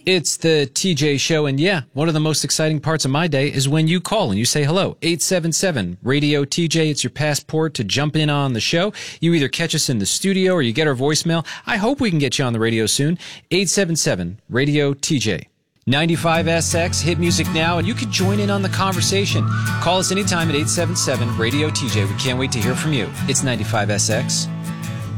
It's the TJ Show, and yeah, one of the most exciting parts of my day is when you call and you say hello. 877-RADIO-TJ, it's your passport to jump in on the show. You either catch us in the studio or you get our voicemail. I hope we can get you on the radio soon. 877-RADIO-TJ. 95SX, hit music now, and you can join in on the conversation. Call us anytime at 877-RADIO-TJ. We can't wait to hear from you. It's 95SX.